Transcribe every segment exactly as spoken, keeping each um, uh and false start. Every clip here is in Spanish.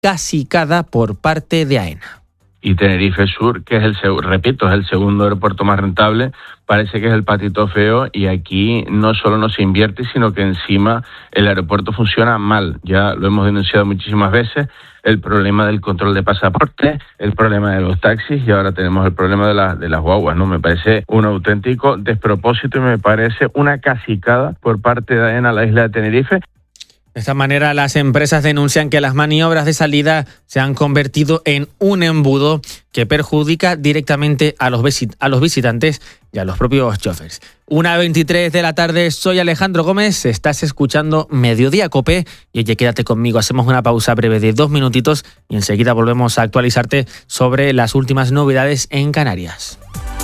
cacicada por parte de AENA. Y Tenerife Sur, que es el, repito, es el segundo aeropuerto más rentable, parece que es el patito feo, y aquí no solo no se invierte, sino que encima el aeropuerto funciona mal. Ya lo hemos denunciado muchísimas veces, el problema del control de pasaporte, el problema de los taxis, y ahora tenemos el problema de, la, de las guaguas, ¿no? Me parece un auténtico despropósito y me parece una cacicada por parte de AENA a la isla de Tenerife. De esta manera, las empresas denuncian que las maniobras de salida se han convertido en un embudo que perjudica directamente a los, visit- a los visitantes y a los propios chóferes. una veintitrés de la tarde, soy Alejandro Gómez, estás escuchando Mediodía Cope y oye, quédate conmigo, hacemos una pausa breve de dos minutitos y enseguida volvemos a actualizarte sobre las últimas novedades en Canarias.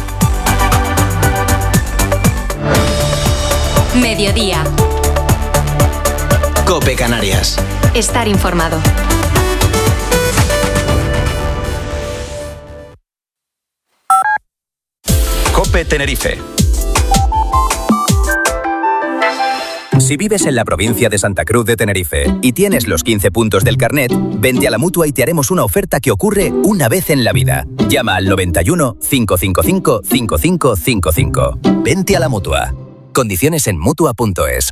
Mediodía. Cope Canarias. Estar informado. Cope Tenerife. Si vives en la provincia de Santa Cruz de Tenerife y tienes los quince puntos del carnet, vente a la Mutua y te haremos una oferta que ocurre una vez en la vida. Llama al noventa y uno, cinco cinco cinco, cinco cinco cinco cinco. Vente a la Mutua. Condiciones en mutua punto es.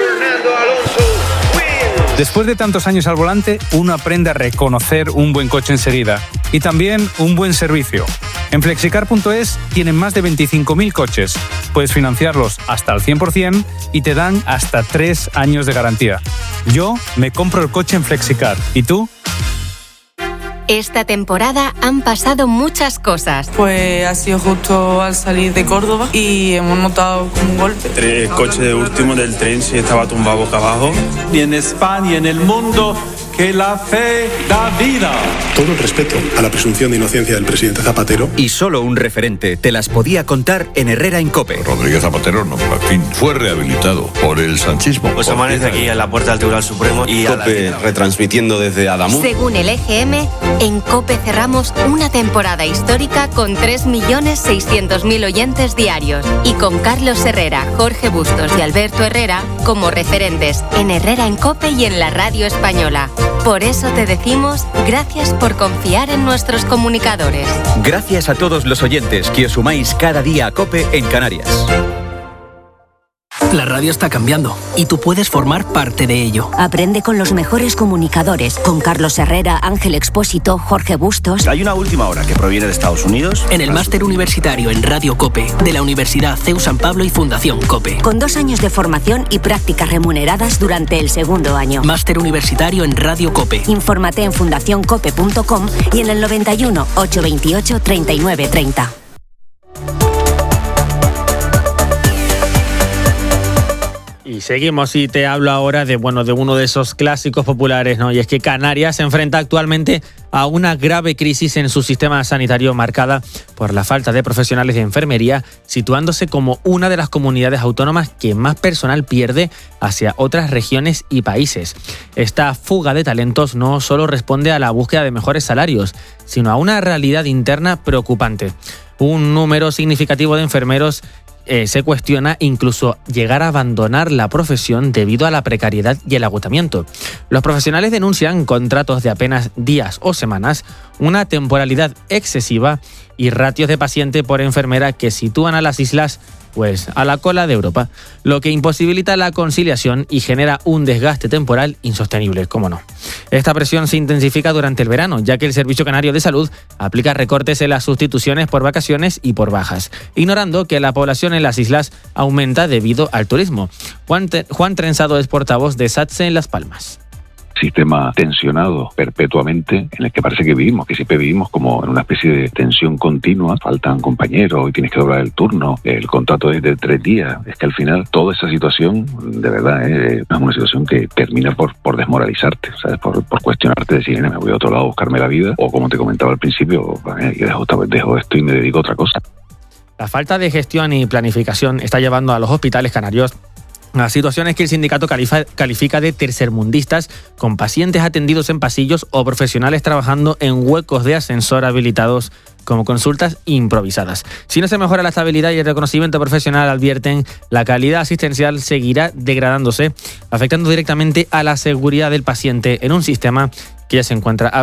Después de tantos años al volante, uno aprende a reconocer un buen coche enseguida y también un buen servicio. En flexicar punto es tienen más de veinticinco mil coches. Puedes financiarlos hasta el cien por ciento y te dan hasta tres años de garantía. Yo me compro el coche en Flexicar. ¿Y tú? Esta temporada han pasado muchas cosas. Pues ha sido justo al salir de Córdoba y hemos notado como un golpe. El coche de último del tren sí estaba tumbado boca abajo. Y en España y en el mundo, que la fe da vida. Todo el respeto a la presunción de inocencia del presidente Zapatero. Y solo un referente te las podía contar en Herrera en Cope. Rodríguez Zapatero, no, en fin, fue rehabilitado por el sanchismo. Pues amanece aquí en la puerta del Tribunal Supremo y Cope retransmitiendo desde Adamú. Según el E G M, en Cope cerramos una temporada histórica con tres millones seiscientos mil oyentes diarios y con Carlos Herrera, Jorge Bustos y Alberto Herrera como referentes en Herrera en Cope y en la radio española. Por eso te decimos gracias por confiar en nuestros comunicadores. Gracias a todos los oyentes que os sumáis cada día a Cope en Canarias. La radio está cambiando y tú puedes formar parte de ello. Aprende con los mejores comunicadores, con Carlos Herrera, Ángel Expósito, Jorge Bustos. Hay una última hora que proviene de Estados Unidos. En el máster universitario en Radio Cope de la Universidad C E U San Pablo y Fundación Cope. Con dos años de formación y prácticas remuneradas durante el segundo año. Máster universitario en Radio Cope. Infórmate en fundación cope punto com y en el noventa y uno, ochocientos veintiocho, treinta y nueve treinta. Y seguimos y te hablo ahora de, bueno, de uno de esos clásicos populares, ¿no? Y es que Canarias se enfrenta actualmente a una grave crisis en su sistema sanitario marcada por la falta de profesionales de enfermería, situándose como una de las comunidades autónomas que más personal pierde hacia otras regiones y países. Esta fuga de talentos no solo responde a la búsqueda de mejores salarios, sino a una realidad interna preocupante. Un número significativo de enfermeros Eh, se cuestiona incluso llegar a abandonar la profesión debido a la precariedad y el agotamiento. Los profesionales denuncian contratos de apenas días o semanas, una temporalidad excesiva y ratios de paciente por enfermera que sitúan a las islas pues a la cola de Europa, lo que imposibilita la conciliación y genera un desgaste temporal insostenible, cómo no. Esta presión se intensifica durante el verano, ya que el Servicio Canario de Salud aplica recortes en las sustituciones por vacaciones y por bajas, ignorando que la población en las islas aumenta debido al turismo. Juan, Juan Trenzado es portavoz de SATSE en Las Palmas. Sistema tensionado perpetuamente en el que parece que vivimos, que siempre vivimos como en una especie de tensión continua. Faltan compañeros, hoy tienes que doblar el turno, el contrato es de tres días. Es que al final toda esa situación, de verdad, ¿eh? es una situación que termina por, por desmoralizarte, ¿sabes? Por, por cuestionarte, decir, me voy a otro lado a buscarme la vida, o como te comentaba al principio, ¿eh? yo dejo, dejo esto y me dedico a otra cosa. La falta de gestión y planificación está llevando a los hospitales canarios a situaciones que el sindicato califica de tercermundistas, con pacientes atendidos en pasillos o profesionales trabajando en huecos de ascensor habilitados como consultas improvisadas. Si no se mejora la estabilidad y el reconocimiento profesional, advierten, la calidad asistencial seguirá degradándose, afectando directamente a la seguridad del paciente en un sistema que ya se encuentra